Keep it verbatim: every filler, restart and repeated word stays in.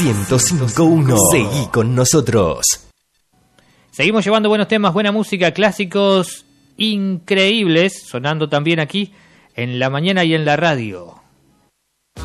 ciento cinco punto uno. Seguí con nosotros. Seguimos llevando buenos temas, buena música, clásicos increíbles, sonando también aquí en la mañana y en la radio.